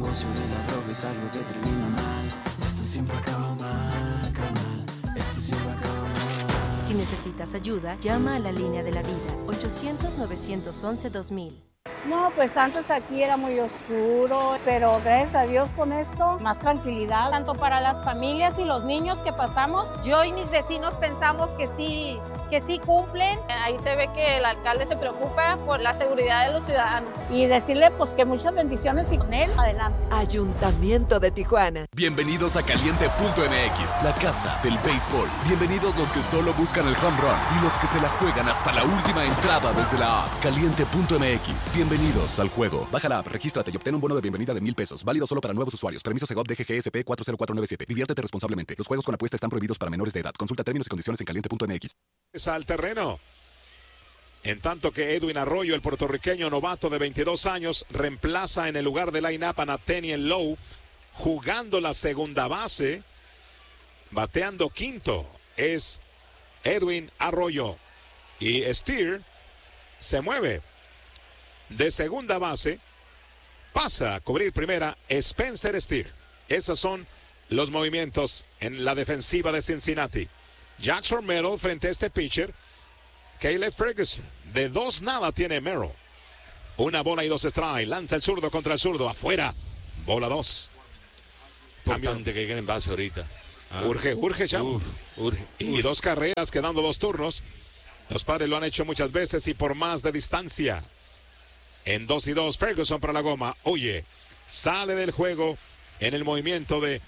negocio de la droga es algo que termina mal. Esto siempre acaba mal, carnal. Esto siempre acaba mal. Si necesitas ayuda, llama a la línea de la vida, 800-911-2000. No, pues antes aquí era muy oscuro, pero gracias a Dios con esto, más tranquilidad. Tanto para las familias y los niños que pasamos, yo y mis vecinos pensamos que sí cumplen. Ahí se ve que el alcalde se preocupa por la seguridad de los ciudadanos. Y decirle pues que muchas bendiciones y con él, adelante. Ayuntamiento de Tijuana. Bienvenidos a Caliente.mx, la casa del béisbol. Bienvenidos los que solo buscan el home run y los que se la juegan hasta la última entrada desde la app. Caliente.mx. Bienvenidos al juego. Baja la app, regístrate y obtén un bono de bienvenida de $1,000. Válido solo para nuevos usuarios. Permiso Segov DGGSP 40497. Diviértete responsablemente. Los juegos con apuesta están prohibidos para menores de edad. Consulta términos y condiciones en Caliente.mx. Al terreno. En tanto que Edwin Arroyo, el puertorriqueño novato de 22 años, reemplaza en el lugar de line-up a Nathaniel Lowe, jugando la segunda base, bateando quinto, es Edwin Arroyo. Y Steer se mueve de segunda base, pasa a cubrir primera Spencer Steer. Esos son los movimientos en la defensiva de Cincinnati. Jackson Merrill frente a este pitcher, Caleb Ferguson. De 2-0 tiene Merrill. 1 bola y 2 strikes. Lanza el zurdo contra el zurdo. Afuera. Bola 2. Importante que queden en base ahorita. Urge ya. Urge. Y 2 carreras, quedando 2 turnos. Los Padres lo han hecho muchas veces y por más de distancia. En 2-2, Ferguson para la goma. Oye, sale del juego en el movimiento de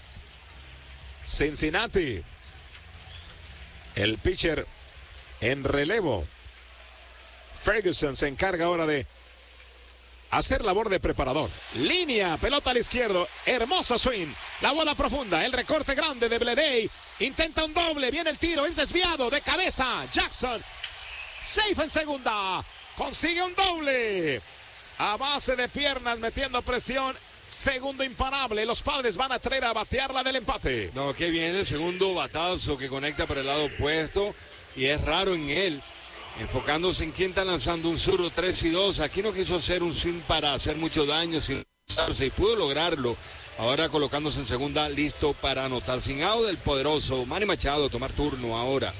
Cincinnati. El pitcher en relevo. Ferguson se encarga ahora de hacer labor de preparador. Línea, pelota al izquierdo. Hermoso swing. La bola profunda. El recorte grande de Bleday. Intenta un doble. Viene el tiro. Es desviado de cabeza. Jackson. Safe en segunda. Consigue un doble. A base de piernas metiendo presión. Segundo imparable. Los Padres van a traer a batearla del empate. No, qué bien el segundo batazo que conecta por el lado opuesto. Y es raro en él. Enfocándose en quién está lanzando un zurdo 3-2. Aquí no quiso hacer un swing para hacer mucho daño sin lanzarse y pudo lograrlo. Ahora colocándose en segunda, listo para anotar. Sin out del poderoso Manny Machado, tomar turno ahora.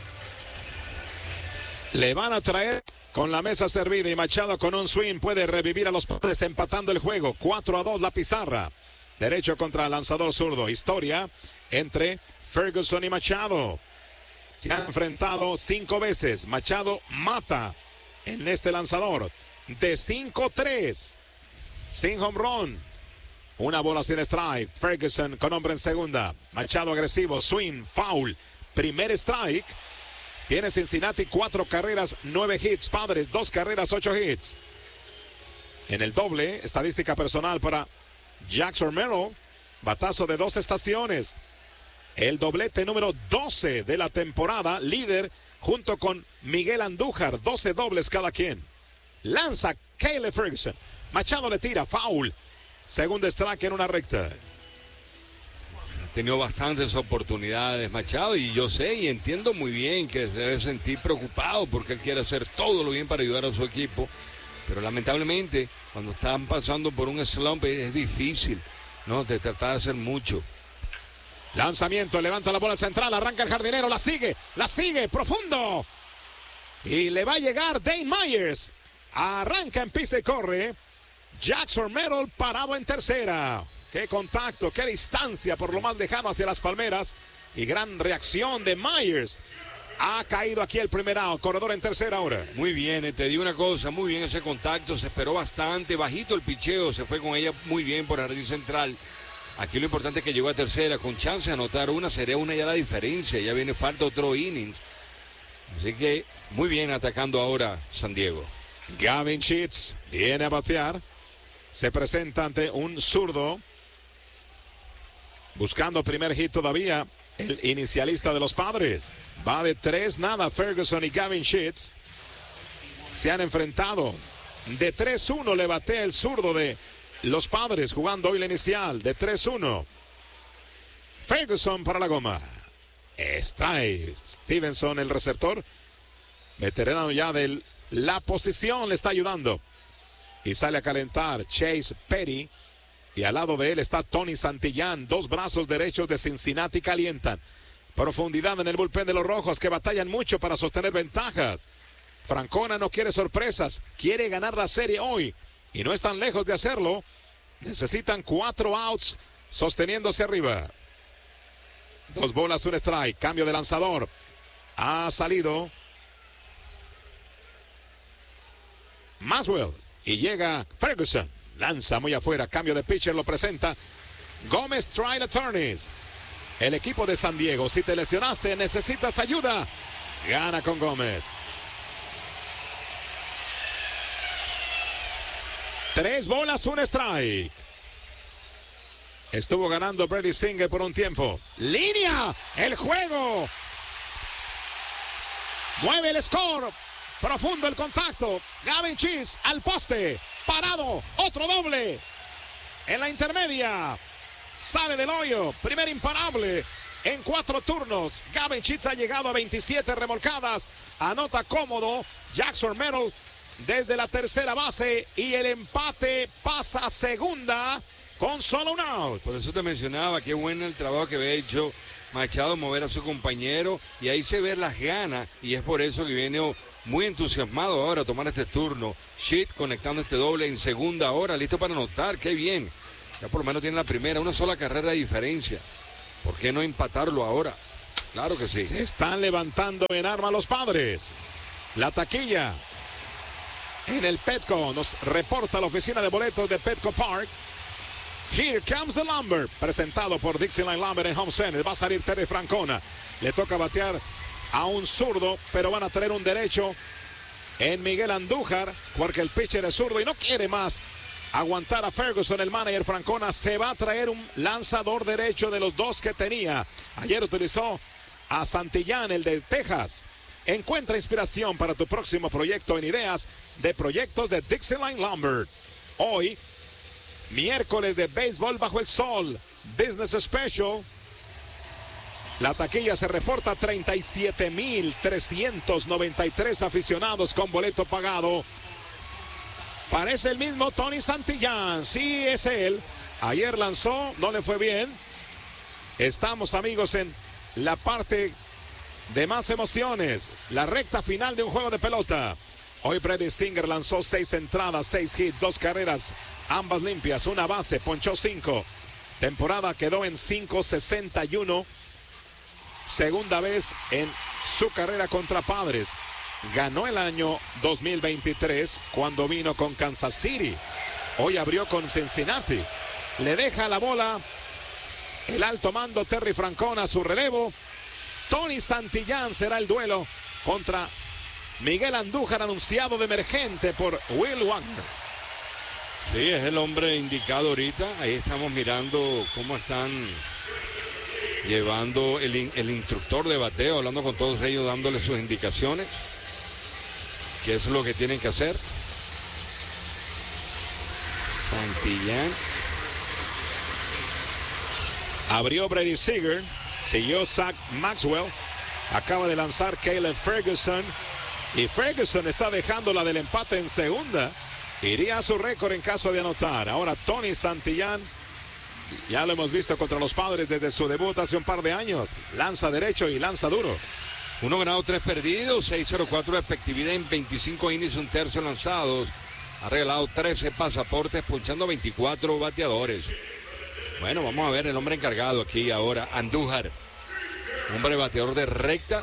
Le van a traer con la mesa servida y Machado con un swing puede revivir a los Padres empatando el juego. 4-2 la pizarra. Derecho contra lanzador zurdo. Historia entre Ferguson y Machado. Se han enfrentado 5 veces. Machado mata en este lanzador. De 5-3. Sin home run. 1 bola sin strike. Ferguson con hombre en segunda. Machado agresivo. Swing. Foul. Primer strike. Tiene Cincinnati 4 carreras, 9 hits. Padres 2 carreras, 8 hits. En el doble, estadística personal para Jackson Merrill. Batazo de 2 estaciones. El doblete número 12 de la temporada, líder junto con Miguel Andújar, 12 dobles cada quien. Lanza Caleb Ferguson. Machado le tira, foul. Segundo strike en una recta. Ha tenido bastantes oportunidades Machado y yo sé y entiendo muy bien que se debe sentir preocupado porque él quiere hacer todo lo bien para ayudar a su equipo. Pero lamentablemente cuando están pasando por un slump es difícil, ¿no? De tratar de hacer mucho. Lanzamiento, levanta la bola central, arranca el jardinero, la sigue, profundo. Y le va a llegar Dane Myers. Arranca en pisa y corre. Jackson Merrill parado en tercera. Qué contacto, qué distancia por lo más lejano hacia las palmeras. Y gran reacción de Myers. Ha caído aquí el primer out, corredor en tercera ahora. Muy bien, te digo una cosa, muy bien ese contacto, se esperó bastante, bajito el picheo, se fue con ella muy bien por el jardín central. Aquí lo importante es que llegó a tercera, con chance de anotar una, sería una ya la diferencia, ya viene falta otro innings. Así que muy bien atacando ahora San Diego. Gavin Sheets viene a batear, se presenta ante un zurdo, buscando primer hit todavía, el inicialista de los Padres. Va de 3-0 Ferguson y Gavin Sheets. Se han enfrentado. De 3-1 le batea el zurdo de los Padres jugando hoy la inicial. De 3-1. Ferguson para la goma. Strike. Stevenson el receptor. Veterano ya de la posición le está ayudando. Y sale a calentar Chase Petty. Y al lado de él está Tony Santillán. Dos brazos derechos de Cincinnati calientan. Profundidad en el bullpen de los rojos, que batallan mucho para sostener ventajas. Francona no quiere sorpresas, quiere ganar la serie hoy. Y no están lejos de hacerlo. Necesitan 4 outs sosteniéndose arriba. 2 bolas, 1 strike. Cambio de lanzador. Ha salido Maxwell. Y llega Ferguson. Lanza muy afuera. Cambio de pitcher, lo presenta Gómez Trial Attorneys. El equipo de San Diego. Si te lesionaste, necesitas ayuda. Gana con Gómez. 3 bolas, 1 strike. Estuvo ganando Brady Singer por un tiempo. ¡Línea! ¡El juego! Mueve el score. Profundo el contacto. Gavin Cheese al poste. Parado. Otro doble. En la intermedia. Sale del hoyo. Primer imparable. En 4 turnos. Gavin Cheese ha llegado a 27 remolcadas. Anota cómodo. Jackson Merrill desde la tercera base. Y el empate pasa a segunda con solo un out. Por eso te mencionaba, qué bueno el trabajo que había hecho Machado, mover a su compañero, y ahí se ve las ganas, y es por eso que viene muy entusiasmado ahora a tomar este turno. Shit conectando este doble en segunda hora, listo para anotar, qué bien. Ya por lo menos tiene la primera, una sola carrera de diferencia. ¿Por qué no empatarlo ahora? Claro que sí. Se están levantando en arma los Padres. La taquilla en el Petco, nos reporta la oficina de boletos de Petco Park. Here comes the Lumber, presentado por Dixieland Lumber en Home Center. Va a salir Terry Francona. Le toca batear a un zurdo, pero van a traer un derecho en Miguel Andújar, porque el pitcher es zurdo y no quiere más aguantar a Ferguson. El manager Francona se va a traer un lanzador derecho de los 2 que tenía. Ayer utilizó a Santillán, el de Texas. Encuentra inspiración para tu próximo proyecto en ideas de proyectos de Dixieland Lumber. Hoy, miércoles de béisbol bajo el sol, Business Special. La taquilla se reporta 37,393 aficionados con boleto pagado. Parece el mismo Tony Santillán. Sí, es él. Ayer lanzó, no le fue bien. Estamos, amigos, en la parte de más emociones. La recta final de un juego de pelota. Hoy Brady Singer lanzó 6 entradas, 6 hits, 2 carreras, ambas limpias, 1 base, ponchó 5. Temporada quedó en 5.61. Segunda vez en su carrera contra Padres. Ganó el año 2023 cuando vino con Kansas City. Hoy abrió con Cincinnati. Le deja la bola el alto mando Terry Francona a su relevo. Tony Santillán será el duelo contra Miguel Andújar, anunciado de emergente por Will Wagner. Sí, es el hombre indicado ahorita. Ahí estamos mirando cómo están llevando el instructor de bateo, hablando con todos ellos, dándoles sus indicaciones. ¿Qué es lo que tienen que hacer? Santillán. Abrió Brady Singer. Siguió Zach Maxwell. Acaba de lanzar Caleb Ferguson. Y Ferguson está dejando la del empate en segunda. Iría a su récord en caso de anotar. Ahora Tony Santillán. Ya lo hemos visto contra los Padres desde su debut hace un par de años. Lanza derecho y lanza duro. 1 ganado, 3 perdidos, 6.04 de efectividad en 25 innings, 1/3 lanzados. Ha regalado 13 pasaportes, ponchando 24 bateadores. Bueno, vamos a ver el hombre encargado aquí ahora, Andújar. Hombre bateador de recta.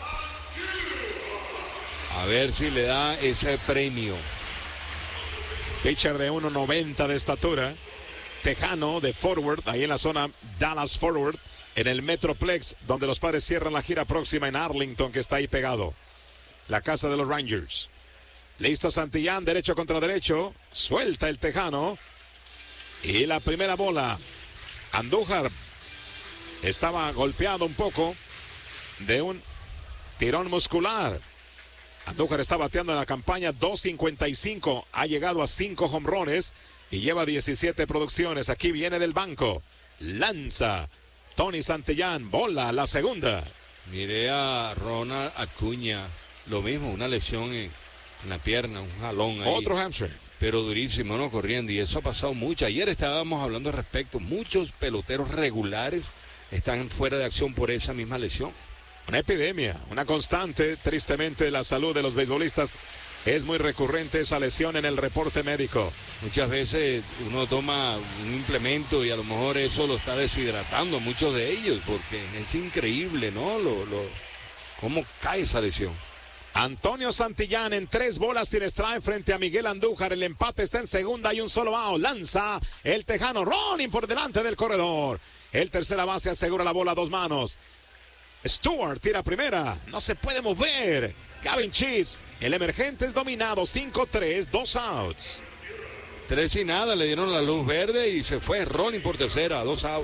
A ver si le da ese premio. Pitcher de 1.90 de estatura. Tejano de Forward, ahí en la zona Dallas Forward. En el Metroplex, donde los Padres cierran la gira próxima en Arlington, que está ahí pegado. La casa de los Rangers. Listo Santillán, derecho contra derecho. Suelta el Tejano. Y la primera bola. Andújar estaba golpeado un poco de un tirón muscular. Andújar está bateando en la campaña 2.55. Ha llegado a 5 jonrones y lleva 17 producciones. Aquí viene del banco. Lanza Tony Santillán, bola, la segunda. Miré a Ronald Acuña, lo mismo, una lesión en la pierna, un jalón ahí. Otro hamstring. pero durísimo, ¿no? Corriendo, y eso ha pasado mucho. Ayer estábamos hablando al respecto, muchos peloteros regulares están fuera de acción por esa misma lesión. Una epidemia, una constante, tristemente, la salud de los beisbolistas es muy recurrente esa lesión en el reporte médico. Muchas veces uno toma un implemento y a lo mejor eso lo está deshidratando, muchos de ellos, porque es increíble, ¿no? Cómo cae esa lesión. Antonio Santillán en 3 bolas sin strike frente a Miguel Andújar. El empate está en segunda y un solo out. Lanza el tejano Ronin por delante del corredor. El tercera base asegura la bola a 2 manos. Stewart tira primera. No se puede mover. Gavin Cheese. El emergente es dominado. 5-3, 2 outs. 3-0, le dieron la luz verde y se fue Ronin por tercera, 2 outs.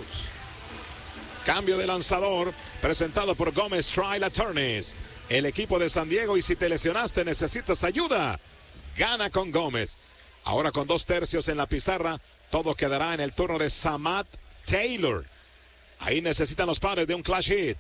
Cambio de lanzador presentado por Gómez Trial Attorneys. El equipo de San Diego, y si te lesionaste, necesitas ayuda, gana con Gómez. Ahora con 2 tercios en la pizarra, todo quedará en el turno de Samad Taylor. Ahí necesitan los Padres de un clutch hit.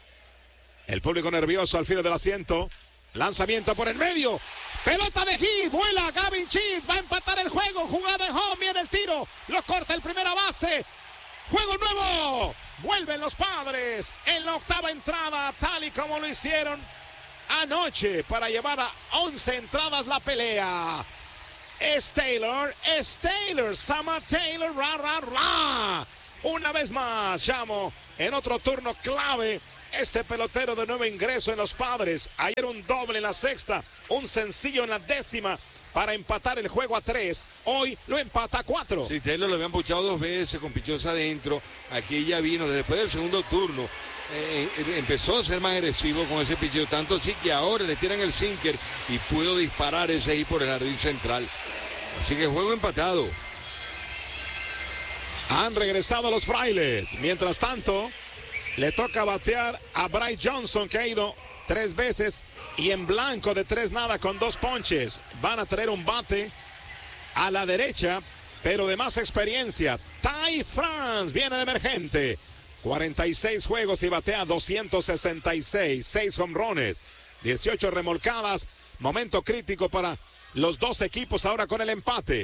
El público nervioso al filo del asiento. Lanzamiento por el medio. Pelota de hit, vuela Gavin Cheese, va a empatar el juego. Jugada en home, viene el tiro. Lo corta el primera base. Juego nuevo. Vuelven los Padres en la 8ª entrada, tal y como lo hicieron anoche para llevar a 11 entradas la pelea. Es Taylor, Samad Taylor, Una vez más, llamo en otro turno clave. Este pelotero de nuevo ingreso en los Padres. Ayer un doble en la 6ª, un sencillo en la 10ª. Para empatar el juego a 3, hoy lo empata a 4. Sí, Taylor lo habían puchado 2 veces con pichos adentro. Aquí ya vino después del segundo turno. Empezó a ser más agresivo con ese picheo, tanto así que ahora le tiran el sinker y pudo disparar ese ahí por el jardín central. Así que juego empatado. Han regresado los Frailes. Mientras tanto, le toca batear a Bryce Johnson, que ha ido 3 veces y en blanco de 3-0 con 2 ponches. Van a traer un bate a la derecha, pero de más experiencia. Ty France viene de emergente. 46 juegos y batea 266. 6 jonrones, 18 remolcadas. Momento crítico para los 2 equipos ahora con el empate.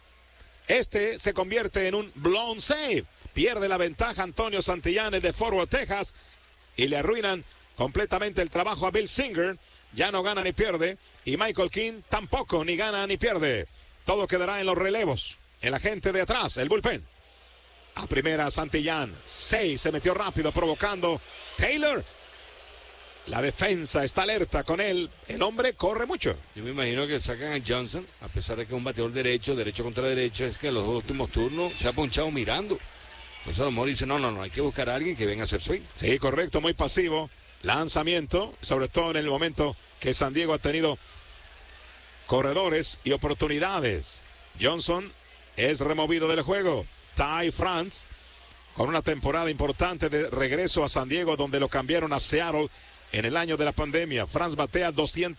Este se convierte en un blown save. Pierde la ventaja Antonio Santillán de Fort Worth, Texas, y le arruinan completamente el trabajo a Bill Singer. Ya no gana ni pierde, y Michael King tampoco ni gana ni pierde. Todo quedará en los relevos, en la gente de atrás, el bullpen. A primera Santillán, 6, se metió rápido provocando Taylor. La defensa está alerta con él, el hombre corre mucho. Yo me imagino que sacan a Johnson, a pesar de que es un bateador derecho contra derecho, es que en los últimos turnos se ha ponchado mirando. Entonces a lo mejor dice, no, hay que buscar a alguien que venga a hacer swing. Sí, correcto, muy pasivo. Lanzamiento, sobre todo en el momento que San Diego ha tenido corredores y oportunidades. Johnson es removido del juego. Ty France, con una temporada importante de regreso a San Diego, donde lo cambiaron a Seattle en el año de la pandemia. France batea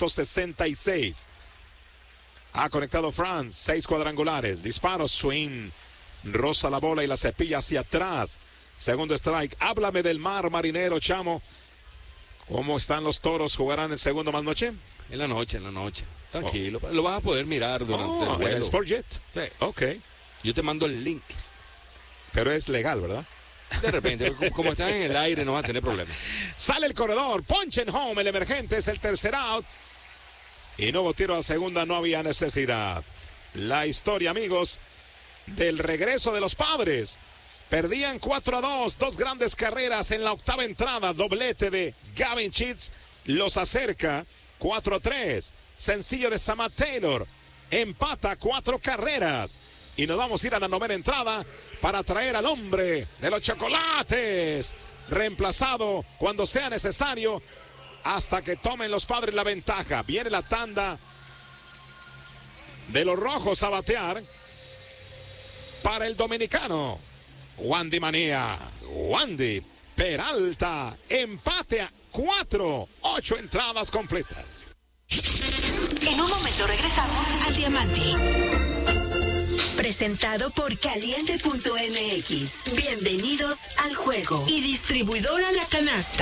266. Ha conectado France, 6 cuadrangulares. Disparo, swing. Roza la bola y la cepilla hacia atrás. Segundo strike. Háblame del mar, marinero, chamo. ¿Cómo están los Toros? ¿Jugarán el segundo más noche? En la noche. Tranquilo. Lo vas a poder mirar durante el vuelo. ¿En Sportjet? Sí. Ok. Yo te mando el link. Pero es legal, ¿verdad? De repente, como estás en el aire, no vas a tener problemas. Sale el corredor, ponche en home, el emergente es el tercer out. Y nuevo tiro a segunda, no había necesidad. La historia, amigos, del regreso de los Padres. Perdían 4-2, 2 grandes carreras en la 8ª entrada. Doblete de Gavin Cheese los acerca 4-3. Sencillo de Samad Taylor. Empata 4 carreras. Y nos vamos a ir a la 9ª entrada para traer al hombre de los chocolates. Reemplazado cuando sea necesario hasta que tomen los Padres la ventaja. Viene la tanda de los rojos a batear para el dominicano. Wandy Manía, Wandy Peralta, empate a 4, 8 entradas completas. En un momento regresamos al Diamante. Presentado por Caliente.mx. Bienvenidos al juego. Y distribuidora La Canasta.